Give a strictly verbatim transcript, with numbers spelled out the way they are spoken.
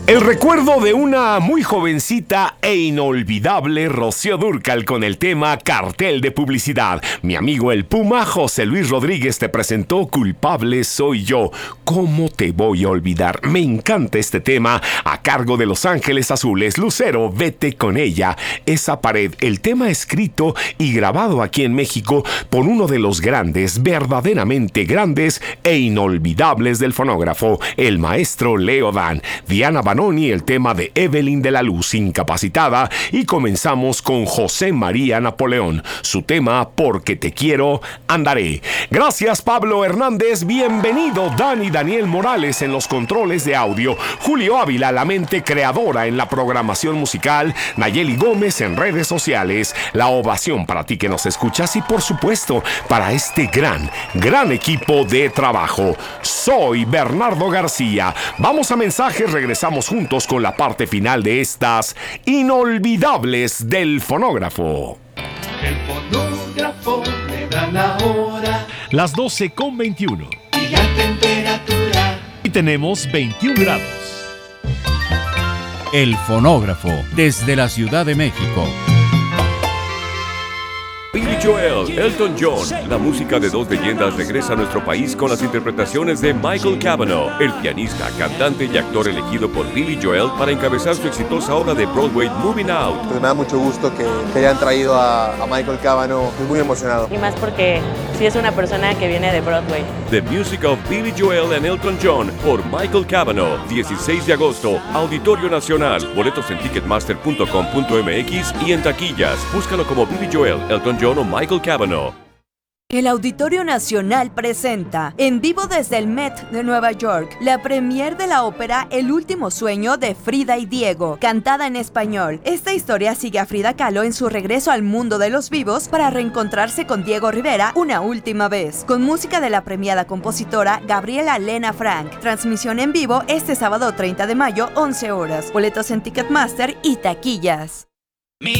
El recuerdo de una muy jovencita e inolvidable Rocío Dúrcal con el tema Cartel de Publicidad. Mi amigo el Puma José Luis Rodríguez te presentó Culpable Soy Yo. ¿Cómo te voy a olvidar? Me encanta este tema a cargo de Los Ángeles Azules. Lucero, vete con ella. Esa pared, el tema escrito y grabado aquí en México por uno de los grandes, verdaderamente grandes e inolvidables del fonógrafo, el maestro Leo Dan. Diana Banoni, el tema de Evelyn de la Luz, Incapacitada, y comenzamos con José María Napoleón, su tema Porque te quiero, andaré. Gracias Pablo Hernández, bienvenido Dani Daniel Morales en los controles de audio, Julio Ávila, la mente creadora en la programación musical, Nayeli Gómez en redes sociales. La ovación para ti que nos escuchas y por supuesto para este gran, gran equipo de trabajo. Soy Bernardo García. Vamos a mensajes, regresamos juntos con la parte final de estas inolvidables del fonógrafo. El fonógrafo me da la hora. Las doce con veintiuno. Y la temperatura. Y tenemos veintiún grados. El fonógrafo, desde la Ciudad de México. Billy Joel, Elton John, la música de dos leyendas regresa a nuestro país con las interpretaciones de Michael Cavanaugh, el pianista, cantante y actor elegido por Billy Joel para encabezar su exitosa obra de Broadway Moving Out. Pues me da mucho gusto que, que hayan traído a, a Michael Cavanaugh, estoy muy emocionado. Y más porque sí es una persona que viene de Broadway. The Music of Billy Joel and Elton John por Michael Cavanaugh, dieciséis de agosto, Auditorio Nacional, boletos en ticketmaster punto com punto m x y en taquillas. Búscalo como Billy Joel, Elton John o Michael Cavanaugh. El Auditorio Nacional presenta, en vivo desde el Met de Nueva York, la premier de la ópera El último sueño de Frida y Diego, cantada en español. Esta historia sigue a Frida Kahlo en su regreso al mundo de los vivos para reencontrarse con Diego Rivera una última vez, con música de la premiada compositora Gabriela Lena Frank. Transmisión en vivo este sábado treinta de mayo, once horas. Boletos en Ticketmaster y taquillas.